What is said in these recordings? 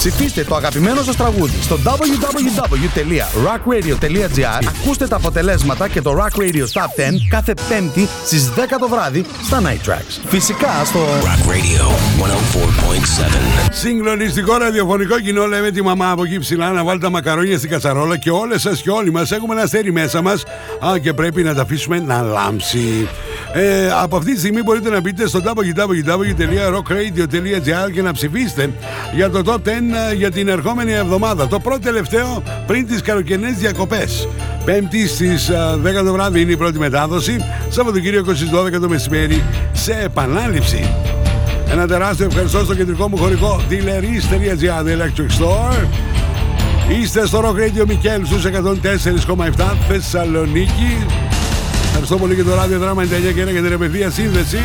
Ψηφίστε το αγαπημένο σας τραγούδι στο www.rockradio.gr. Ακούστε τα αποτελέσματα και το Rock Radio Top 10 κάθε Πέμπτη στις 10 το βράδυ στα Night Tracks. Φυσικά στο Rock Radio 104.7. Συγκλονιστικό ραδιοφωνικό κοινό, λέμε τη μαμά από εκεί ψηλά να βάλει τα μακαρόνια στην κατσαρόλα και όλες σας και όλοι μας έχουμε ένα αστέρι μέσα μας και πρέπει να τα αφήσουμε να λάμψει. Από αυτή τη στιγμή μπορείτε να μπείτε στο www.rockradio.gr και να ψηφίσετε για το Top 10 για την ερχόμενη εβδομάδα. Το πρώτο τελευταίο πριν τις καλοκαιρινές διακοπές. Πέμπτη στις 10 το βράδυ είναι η πρώτη μετάδοση. Σαββατοκύριακο στις 12 το μεσημέρι σε επανάληψη. Ένα τεράστιο ευχαριστώ στο κεντρικό μου χωρικό Dealeries.gr, The Electric Store. Είστε στο Rock Radio Μικέλ στους 104,7 Θεσσαλονίκη. Ευχαριστώ πολύ και το ράδιο Δράμα 99 για την επευθεία σύνδεση.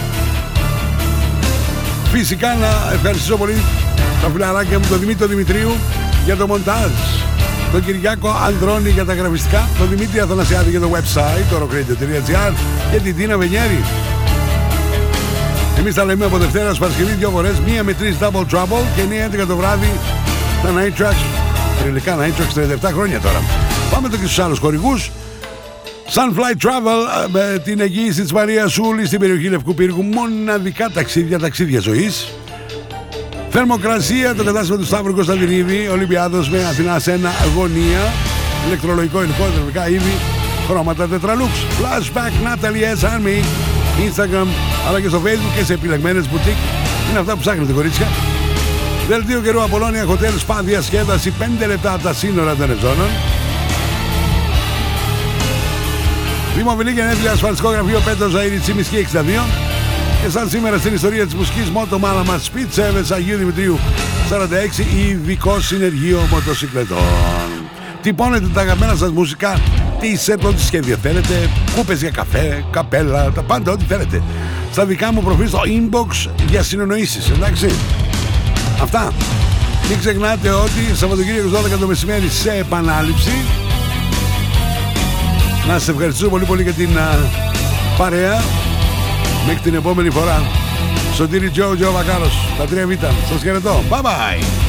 Φυσικά να ευχαριστήσω πολύ τα φιλαράκια μου, τον Δημήτρη Δημητρίου για το μοντάζ, τον Κυριάκο Ανδρώνη για τα γραφιστικά, τον Δημήτρη Αθανασιάδη για το website, το rockradio.gr και την Τίνα Βενιέρη. Εμείς τα λέμε από Δευτέρα Παρασκευή 2 φορές, 1 με 3 Double Trouble και 9-11 το βράδυ τα Night Tracks. Τριλικά Night Tracks 37 χρόνια τώρα. Πάμε και στους άλλους χορηγούς. Sunfly Travel με την εγγύηση της Μαρίας Σούλη στην περιοχή Λευκού Πύργου. Μοναδικά ταξίδια ζωής. Θερμοκρασία, το κατάστημα του Σταύρου Κωνσταντινίδη. Ολυμπιάδος με Αθηνά σε ένα αγωνία. Ηλεκτρολογικό υλικό, δερβικά είδη, χρώματα τετραλούξ. Flashback Natalie S. Army. Instagram αλλά και στο Facebook και σε επιλεγμένες μπουτίκ. Είναι αυτά που ψάχνετε, κορίτσια. Δελτίο καιρού Απολώνια Hotel Spa, διασκέδαση 5 λεπτά από τα σύνορα των Ευζώνων. Δημοβιλή γενέθλια, ασφαλιστικό γραφείο Πέτρο Ζαΐρη Τσίμης και 62. Και σαν σήμερα στην ιστορία της μουσικής, Μότο Μάλαμα Speed Service Αγίου Δημητρίου 46, ειδικό συνεργείο μοτοσυκλετών. Τυπώνετε τα αγαπημένα σας μουσικά, t-shirt, ό,τι σχέδια θέλετε, κούπες για καφέ, καπέλα, τα πάντα, ό,τι θέλετε. Στα δικά μου προφίλ στο inbox για συνεννοήσεις, εντάξει. Αυτά. Μην ξεχνάτε ότι Σαββατοκύριακο 12 το μεσημέρι σε επανάληψη. Να σας ευχαριστήσω πολύ πολύ για την παρέα. Μέχρι την επόμενη φορά. Σωτήρη Τζο Βακάρος, τα 3 Β. Σας χαιρετώ. Bye bye.